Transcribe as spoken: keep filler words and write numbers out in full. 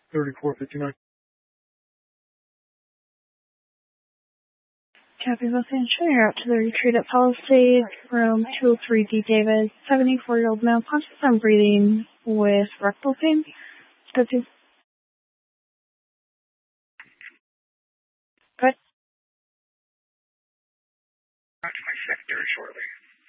thirty-four fifty-nine. Copy, Los Angeles. You're out to the retreat at Palisade, room two oh three D. Davis, seventy-four-year-old male, conscious and breathing with rectal pain. Go to. Good. Back to my secondary shortly.